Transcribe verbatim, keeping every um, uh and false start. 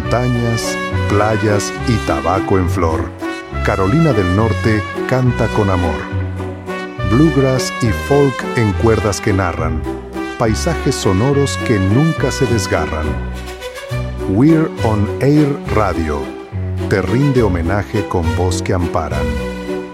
montañas, playas y tabaco en flor. Carolina del Norte canta con amor. Bluegrass y folk en cuerdas que narran. Paisajes sonoros que nunca se desgarran. We're on Air Radio te rinde homenaje con voz que amparan.